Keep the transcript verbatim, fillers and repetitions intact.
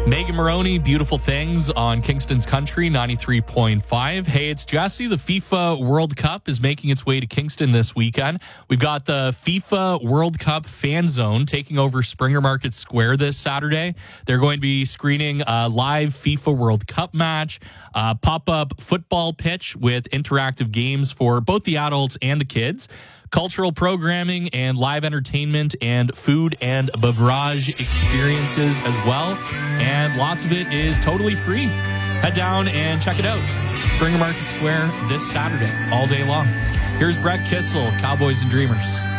Megan Maroney, Beautiful Things on Kingston's Country, ninety-three point five. Hey, it's Jesse. The FIFA World Cup is making its way to Kingston this weekend. We've got the FIFA World Cup Fan Zone taking over Springer Market Square this Saturday. They're going to be screening a live FIFA World Cup match, a pop-up football pitch with interactive games for both the adults and the kids, cultural programming and live entertainment and food and beverage experiences as well. And lots of it is totally free. Head down and check it out. Springer Market Square this Saturday, all day long. Here's Brett Kissel, Cowboys and Dreamers.